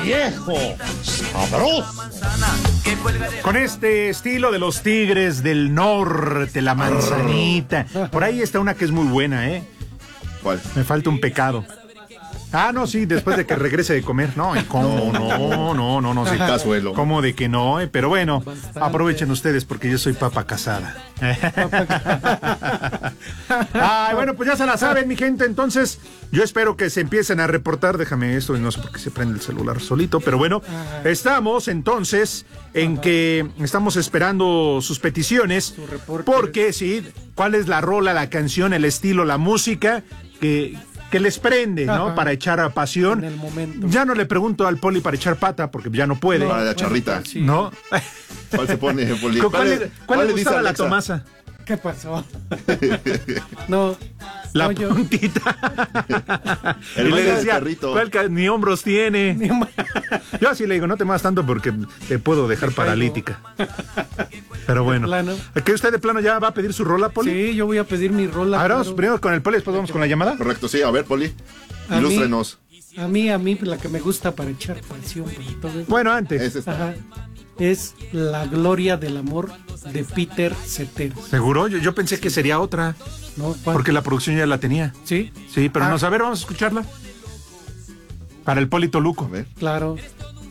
viejo sabroso. Con este estilo de los Tigres del Norte, la manzanita. Por ahí está una que es muy buena, ¿eh? ¿Cuál? Me falta un pecado. Ah, no, sí, después de que regrese de comer. No, ¿y cómo? No, sí. Cazuelo. ¿Cómo de que no? Pero bueno, aprovechen ustedes porque yo soy papa casada. Ay, bueno, pues ya se la saben, mi gente. Entonces, yo espero que se empiecen a reportar. Déjame esto, y no sé por qué se prende el celular solito, pero bueno, estamos entonces en que estamos esperando sus peticiones. Porque, sí, ¿cuál es la rola, la canción, el estilo, la música que les prende, ¿no? Ajá. Para echar a pasión. En el momento. Ya no le pregunto al Poli para echar pata, porque ya no puede. Para la charrita. Sí. ¿No? ¿Cuál se pone, Poli? ¿Cuál le gustaba la Tomasa? ¿Qué pasó? No. La no, puntita. El Y le baile del decía, carrito. ni hombros tiene. Yo así le digo, no te muevas tanto porque te puedo dejar paralítica. Pero bueno. ¿Que usted de plano ya va a pedir su rola, Poli? Sí, yo voy a pedir mi rola. Ahora vamos primero con el Poli, después vamos con la llamada. Correcto, sí, a ver, Poli. Ilústrenos. A mí, la que me gusta para echar pasión. Bueno, antes. Es esta. Ajá. Es La Gloria del Amor de Peter Cetera. ¿Seguro? Yo pensé que sería otra. ¿No? Porque la producción ya la tenía. ¿Sí? Sí, pero no, a ver, vamos a escucharla. Para el Polito Luco. Claro.